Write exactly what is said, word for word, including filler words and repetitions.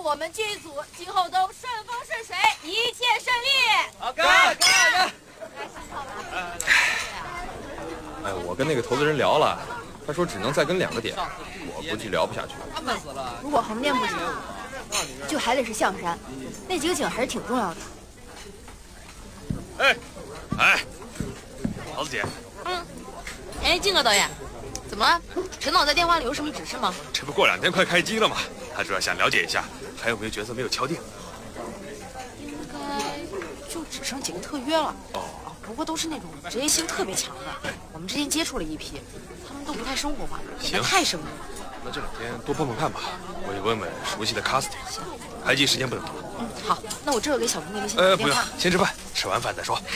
我们剧组今后都顺风顺水，一切顺利。 好，干干干！ 哎，我跟那个投资人聊了，他说只能再跟两个点，我估计聊不下去。 如果横店不行，就还得是象山，那几个景还是挺重要的。 哎，哎，桃子姐。 嗯。哎，静哥导演，怎么了？陈导在电话里有什么指示吗？ 这不过两天快开机了吗？他主要想了解一下还有没有角色没有敲定。 应该就只剩几个特约了。哦。不过都是那种职业性特别强的，我们之前接触了一批，他们都不太生活化，演得太生硬了。 那这两天多碰碰看吧，我也问问熟悉的 casting。行。开机时间不能多。 嗯，好，那我这就给小明那微信打呃， 电话。 不用，先吃饭，吃完饭再说。